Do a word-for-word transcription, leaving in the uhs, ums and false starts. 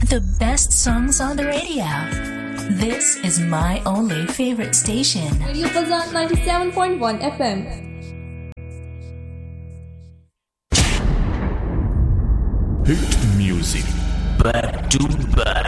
The best songs on the radio. This is my only favorite station. Radio Fazan ninety-seven point one F M. Hit music. Back to back.